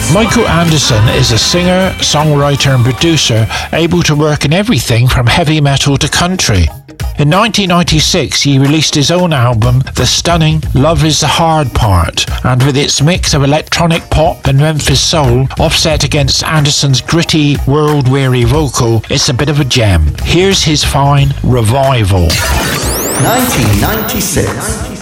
Michael Anderson is a singer, songwriter and producer able to work in everything from heavy metal to country. In 1996, he released his own album, the stunning Love Is the Hard Part, and with its mix of electronic pop and Memphis soul offset against Anderson's gritty, world-weary vocal, it's a bit of a gem. Here's his fine Revival. 1996.